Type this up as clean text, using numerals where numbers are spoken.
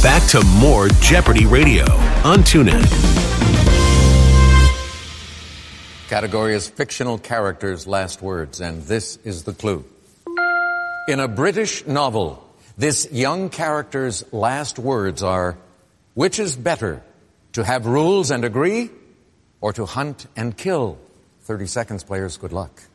Back to more Jeopardy Radio on TuneIn. Category is fictional characters' last words, and this is the clue. In a British novel, this young character's last words are, which is better, to have rules and agree, or to hunt and kill? 30 seconds, players. Good luck.